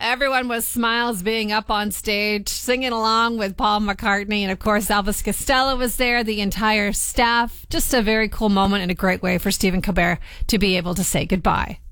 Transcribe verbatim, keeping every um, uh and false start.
Everyone was smiles being up on stage, singing along with Paul McCartney. And of course, Elvis Costello was there, the entire staff. Just a very cool moment and a great way for Stephen Colbert to be able to say goodbye.